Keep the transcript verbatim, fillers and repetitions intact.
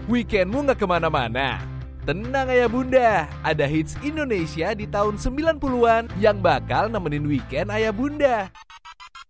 Weekendmu nggak kemana-mana? Tenang ayah bunda, ada hits Indonesia di tahun sembilan puluhan yang bakal nemenin weekend ayah bunda.